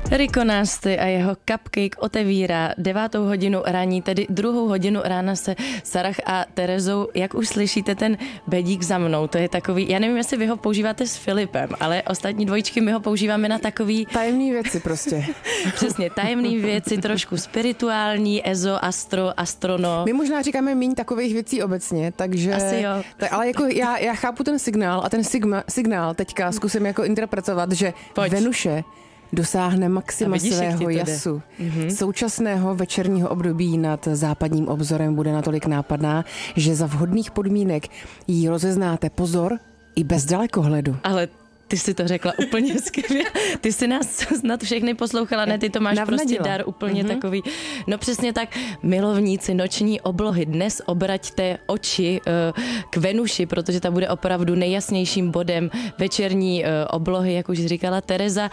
Rico Nasty a jeho Cupcake otevírá 9. hodinu ranní, tedy 2. hodinu rána se Sarah a Terezou, jak už slyšíte, ten bedík za mnou, to je takový, já nevím, jestli vy ho používáte s Filipem, ale ostatní dvojičky my ho používáme na takový... Tajemný věci prostě. Přesně, tajemný věci, trošku spirituální, ezo, astro, astrono. My možná říkáme míň takových věcí obecně, takže... Asi jo. Ale jako já chápu ten signál a ten signál teďka zkusím jako interpretovat, že Pojď. Venuše dosáhne maxima svého jasu. Současného večerního období nad západním obzorem bude natolik nápadná, že za vhodných podmínek ji rozeznáte, pozor, i bez dalekohledu. Ale ty si to řekla úplně skvěle. Ty si nás snad všechny poslouchala, ne? Ty to máš prostě dar úplně takový. No přesně tak, milovníci noční oblohy, dnes obraťte oči k Venuši, protože ta bude opravdu nejjasnějším bodem večerní oblohy, jak už říkala Tereza.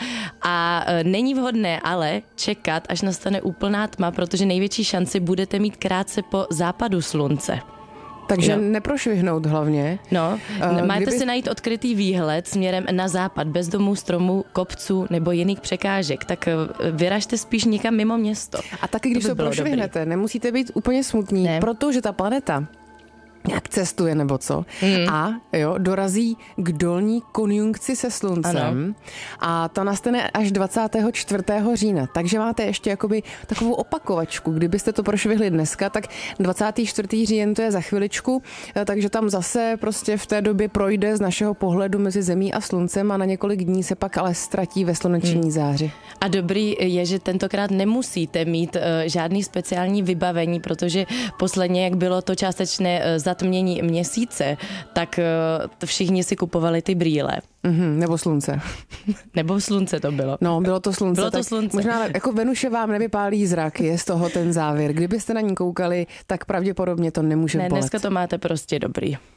A není vhodné ale čekat, až nastane úplná tma, protože největší šanci budete mít krátce po západu slunce. Takže neprošvihnout hlavně. No, máte si najít odkrytý výhled směrem na západ, bez domů, stromů, kopců nebo jiných překážek, tak vyražte spíš někam mimo město. A taky, když to prošvihnete, nemusíte být úplně smutní, protože ta planeta jak cestuje nebo co. A dorazí k dolní konjunkci se sluncem. Ano. A ta nastane až 24. října. Takže máte ještě jakoby takovou opakovačku. Kdybyste to prošvihli dneska, tak 24. říjen to je za chviličku, takže tam zase prostě v té době projde z našeho pohledu mezi zemí a sluncem a na několik dní se pak ale ztratí ve sluneční záři. A dobrý je, že tentokrát nemusíte mít žádný speciální vybavení, protože posledně, jak bylo to částečné zatmění měsíce, tak všichni si kupovali ty brýle. Nebo slunce. Nebo slunce to bylo. No, bylo to slunce. Bylo to slunce. Možná jako Venuše vám nevypálí zrak, je z toho ten závěr. Kdybyste na ní koukali, tak pravděpodobně to nemůže bolet. Dneska to máte prostě dobrý.